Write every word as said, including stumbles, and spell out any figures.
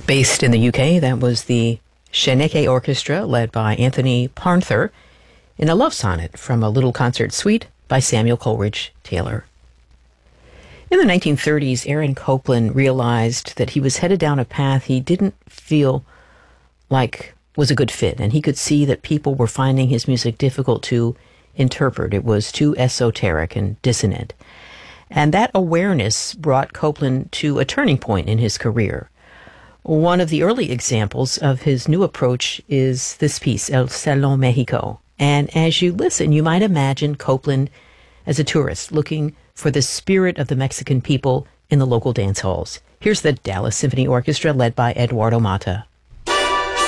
Based in the U K, that was the Shaneke Orchestra, led by Anthony Parnther, in a love sonnet from a little concert suite by Samuel Coleridge Taylor. In the nineteen thirties, Aaron Copland realized that he was headed down a path he didn't feel like was a good fit, and he could see that people were finding his music difficult to interpret. It was too esoteric and dissonant. And that awareness brought Copland to a turning point in his career. One of the early examples of his new approach is this piece, El Salón Mexico. And as you listen, you might imagine Copland as a tourist looking for the spirit of the Mexican people in the local dance halls. Here's the Dallas Symphony Orchestra led by Eduardo Mata.